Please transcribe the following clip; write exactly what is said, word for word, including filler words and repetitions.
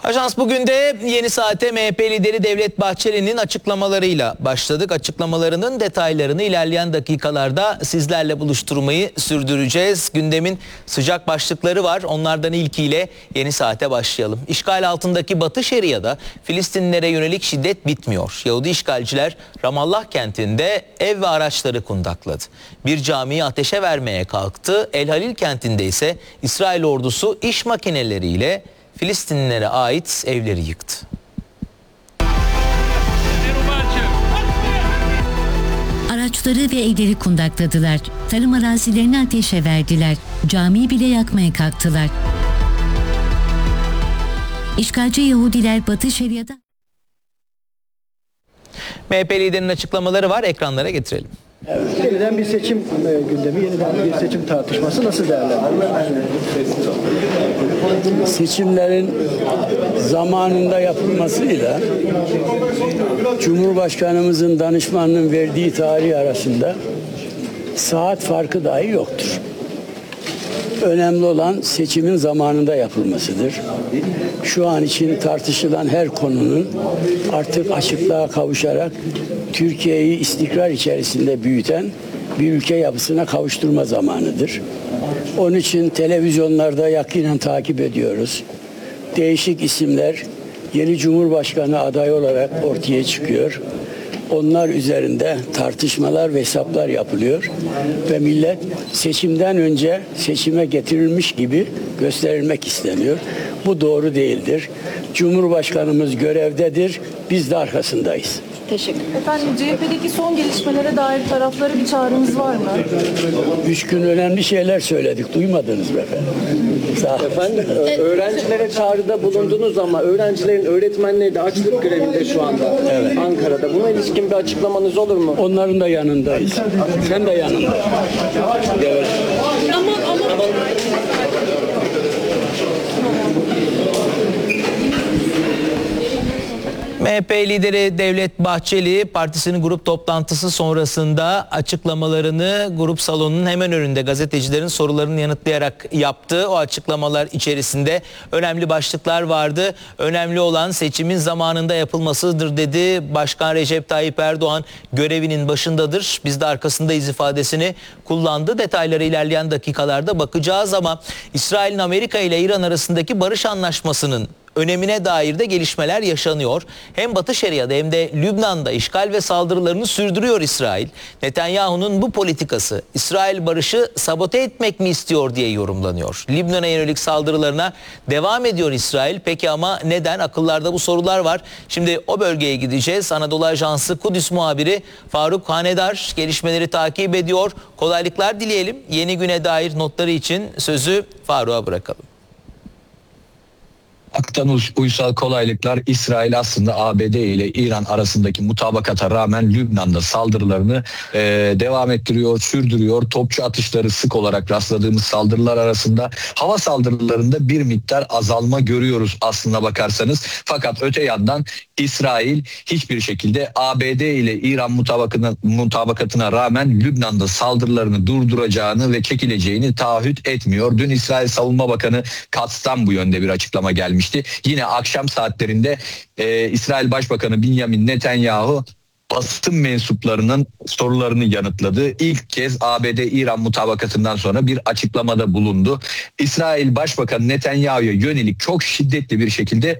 Ajans bugün de yeni saate M H P lideri Devlet Bahçeli'nin açıklamalarıyla başladık. Açıklamalarının detaylarını ilerleyen dakikalarda sizlerle buluşturmayı sürdüreceğiz. Gündemin sıcak başlıkları var. Onlardan ilkiyle yeni saate başlayalım. İşgal altındaki Batı Şeria'da Filistinlilere yönelik şiddet bitmiyor. Yahudi işgalciler Ramallah kentinde ev ve araçları kundakladı. Bir camiyi ateşe vermeye kalktı. El Halil kentinde ise İsrail ordusu iş makineleriyle Filistinlilere ait evleri yıktı. Araçları ve evleri kundakladılar. Tarım arazilerini ateşe verdiler. Camiyi bile yakmaya kalktılar. İşgalci Yahudiler Batı Şeria'da... M H P liderinin açıklamaları var. Ekranlara getirelim. Evet, yeniden bir seçim e, gündemi, yeniden bir seçim tartışması nasıl değerlendirilir? Seçimlerin zamanında yapılmasıyla Cumhurbaşkanımızın danışmanının verdiği tarih arasında saat farkı dahi yoktur. Önemli olan seçimin zamanında yapılmasıdır. Şu an için tartışılan her konunun artık açıklığa kavuşarak Türkiye'yi istikrar içerisinde büyüten bir ülke yapısına kavuşturma zamanıdır. Onun için televizyonlarda yakinen takip ediyoruz. Değişik isimler yeni Cumhurbaşkanı adayı olarak ortaya çıkıyor. Onlar üzerinde tartışmalar ve hesaplar yapılıyor ve millet seçimden önce seçime getirilmiş gibi gösterilmek isteniyor. Bu doğru değildir. Cumhurbaşkanımız görevdedir, biz de arkasındayız. Teşekkür ederim. Efendim, C H P'deki son gelişmelere dair taraflara bir çağrınız var mı? Üç gün önemli şeyler söyledik, duymadınız mı efendim? Sağ olun. Efendim, öğrencilere çağrıda bulundunuz ama öğrencilerin öğretmenleri de açlık grevinde şu anda. Evet. Ankara'da. Buna ilişkin bir açıklamanız olur mu? Onların da yanındayız. Sen de yanında. Evet. Ama ama M H P lideri Devlet Bahçeli partisinin grup toplantısı sonrasında açıklamalarını grup salonunun hemen önünde gazetecilerin sorularını yanıtlayarak yaptı. O açıklamalar içerisinde önemli başlıklar vardı. Önemli olan seçimin zamanında yapılmasıdır dedi. Başkan Recep Tayyip Erdoğan görevinin başındadır. Biz de arkasındayız ifadesini kullandı. Detayları ilerleyen dakikalarda bakacağız ama İsrail'in Amerika ile İran arasındaki barış anlaşmasının önemine dair de gelişmeler yaşanıyor. Hem Batı Şeria'da hem de Lübnan'da işgal ve saldırılarını sürdürüyor İsrail. Netanyahu'nun bu politikası İsrail barışı sabote etmek mi istiyor diye yorumlanıyor. Lübnan'a yönelik saldırılarına devam ediyor İsrail. Peki ama neden? Akıllarda bu sorular var. Şimdi o bölgeye gideceğiz. Anadolu Ajansı Kudüs muhabiri Faruk Hanedar gelişmeleri takip ediyor. Kolaylıklar dileyelim. Yeni güne dair notları için sözü Faruk'a bırakalım. Aktan uysal kolaylıklar. İsrail aslında A B D ile İran arasındaki mutabakata rağmen Lübnan'da saldırılarını e, devam ettiriyor, sürdürüyor. Topçu atışları sık olarak rastladığımız saldırılar arasında hava saldırılarında bir miktar azalma görüyoruz aslına bakarsanız. Fakat öte yandan İsrail hiçbir şekilde A B D ile İran mutabakatına, mutabakatına rağmen Lübnan'da saldırılarını durduracağını ve çekileceğini taahhüt etmiyor. Dün İsrail Savunma Bakanı Katz'tan bu yönde bir açıklama gelmişti. Yine akşam saatlerinde e, İsrail Başbakanı Benjamin Netanyahu basın mensuplarının sorularını yanıtladı. İlk kez A B D-İran mutabakatından sonra bir açıklamada bulundu. İsrail Başbakanı Netanyahu'ya yönelik çok şiddetli bir şekilde